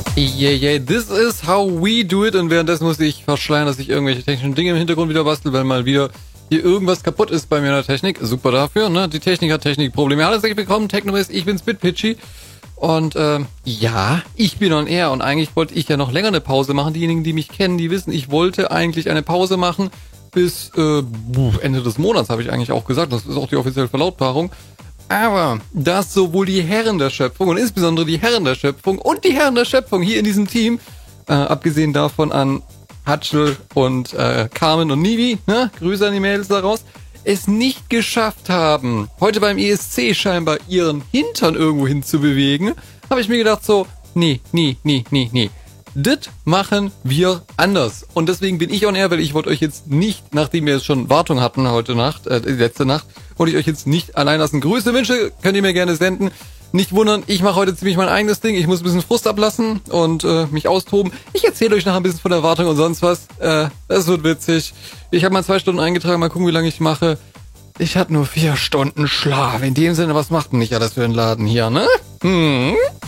Yeah, this is how we do it. Und währenddessen muss ich verschleiern, dass ich irgendwelche technischen Dinge im Hintergrund wieder bastel, weil mal wieder hier irgendwas kaputt ist bei mir in der Technik. Super dafür, ne? Die Technik hat Technikprobleme. Hallo, herzlich willkommen, Technomist, ich bin's, BitPitchy. Und ja, ich bin on air und eigentlich wollte ich ja noch länger eine Pause machen. Diejenigen, die mich kennen, die wissen, ich wollte eigentlich eine Pause machen bis Ende des Monats, habe ich eigentlich auch gesagt. Das ist auch die offizielle Verlautbarung. Aber dass sowohl die Herren der Schöpfung und insbesondere die Herren der Schöpfung und die Herren der Schöpfung hier in diesem Team, abgesehen davon an Hatschel und Carmen und Nivi, ne? Grüße an die Mädels daraus, es nicht geschafft haben, heute beim ESC scheinbar ihren Hintern irgendwo hin zu bewegen, habe ich mir gedacht so, nee. Das machen wir anders. Und deswegen bin ich on air, weil ich wollte euch jetzt nicht, nachdem wir jetzt schon Wartung hatten heute Nacht, letzte Nacht, wollte ich euch jetzt nicht allein lassen. Grüße, Wünsche könnt ihr mir gerne senden. Nicht wundern, ich mache heute ziemlich mein eigenes Ding. Ich muss ein bisschen Frust ablassen und mich austoben. Ich erzähle euch noch ein bisschen von der Wartung und sonst was. Es wird witzig. Ich habe mal 2 Stunden eingetragen, mal gucken, wie lange ich mache. Ich hatte nur 4 Stunden Schlaf. In dem Sinne, was macht denn nicht alles für den Laden hier, ne?